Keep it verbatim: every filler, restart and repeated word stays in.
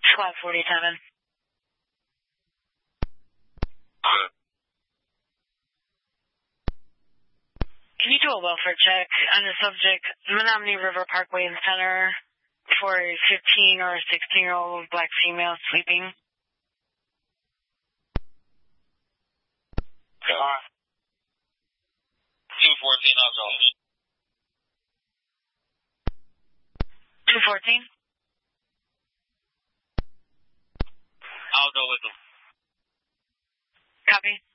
Squad forty-seven. Can you do a welfare check on the subject, Menominee River Parkway in Center, for a fifteen or sixteen-year-old black female sleeping? Uh, two fourteen, I'll go. two fourteen? I'll go with them. Copy.